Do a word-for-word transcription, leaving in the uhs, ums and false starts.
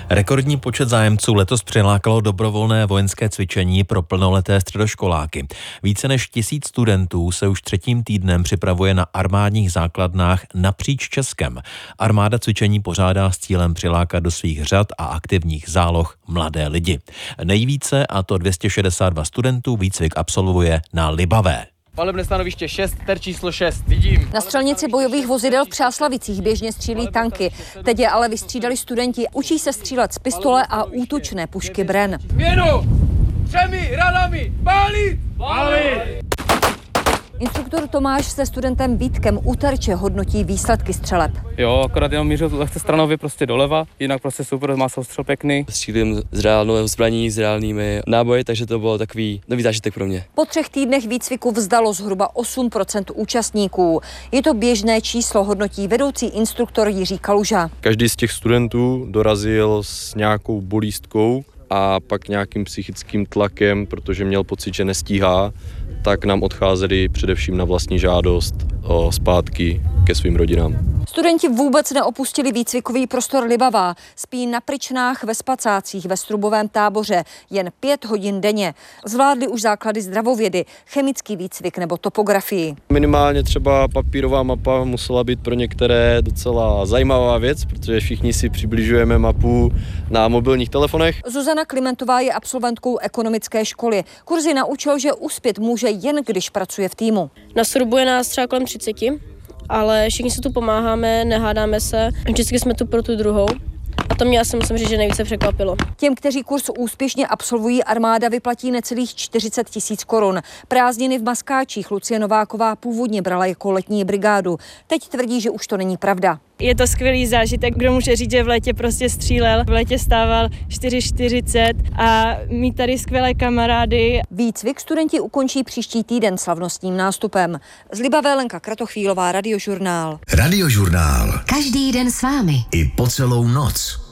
Rekordní počet zájemců letos přilákalo dobrovolné vojenské cvičení pro plnoleté středoškoláky. Více než tisíc studentů se už třetím týdnem připravuje na armádních základnách napříč Českem. Armáda cvičení pořádá s cílem přilákat do svých řad a aktivních záloh mladé lidi. Nejvíce, a to dvě stě šedesát dva studentů, výcvik absolvuje na Libavé. Palebné stanoviště šest, ter číslo šest, vidím. Na střelnici bojových vozidel v Přáslavicích běžně střílí tanky. Teď je ale vystřídali studenti. Učí se střílet z pistole a útočné pušky Bren. Věnu! Třemi ranami! Pálit! Pálit! Instruktor Tomáš se studentem Vítkem u terče hodnotí výsledky střeleb. Jo, akorát jenom mířil lehce stranově prostě doleva, jinak prostě super, má soustřel pěkný. Střílím z reálného zbraní, s reálnými náboji, takže to bylo takový nový zážitek pro mě. Po třech týdnech výcviku vzdalo zhruba osm procent účastníků. Je to běžné číslo, hodnotí vedoucí instruktor Jiří Kaluža. Každý z těch studentů dorazil s nějakou bolístkou a pak nějakým psychickým tlakem, protože měl pocit, že nestíhá, tak nám odcházeli především na vlastní žádost o zpátky ke svým rodinám. Studenti vůbec neopustili výcvikový prostor Libavá. Spí na pryčnách ve spacácích ve Strubovém táboře jen pět hodin denně. Zvládli už základy zdravovědy, chemický výcvik nebo topografii. Minimálně třeba papírová mapa musela být pro některé docela zajímavá věc, protože všichni si přibližujeme mapu na mobilních telefonech. Zuzana Klimentová je absolventkou ekonomické školy. Kurzy naučil, že uspět může jen když pracuje v týmu. Na Strubu je nás třeba kolem třiceti, ale všichni si tu pomáháme, nehádáme se, vždycky jsme tu pro tu druhou. A to mě asi musím říct, že nejvíce překvapilo. Těm, kteří kurz úspěšně absolvují, armáda vyplatí necelých čtyřicet tisíc korun. Prázdniny v Maskáčích Lucie Nováková původně brala jako letní brigádu. Teď tvrdí, že už to není pravda. Je to skvělý zážitek, kdo může říct, že v létě prostě střílel, v létě stával čtyři čtyřicet a mít tady skvělé kamarády. Výcvik studenti ukončí příští týden slavnostním nástupem. Z Libavé Lenka Kratochvílová, Radiožurnál. Radiožurnál. Každý den s vámi. I po celou noc.